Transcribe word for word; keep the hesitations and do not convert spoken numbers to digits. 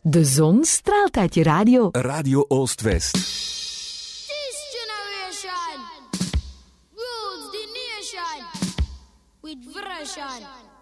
De zon straalt uit je radio. Radio Oost-West. This generation rules the nation with version.